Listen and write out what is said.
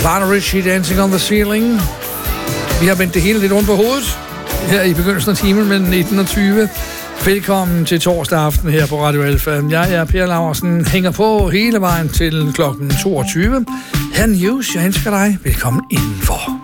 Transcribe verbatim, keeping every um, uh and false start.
Lionel Richie, Dancing on the Ceiling. Vi har vendt det hele lidt rundt på hovedet her i begyndelsen af timen mellem nitten og tyve. Velkommen til torsdag aften her på Radio Alfa. Jeg er Per Laursen, hænger på hele vejen til klokken toogtyve. Her News, jeg ønsker dig velkommen indenfor.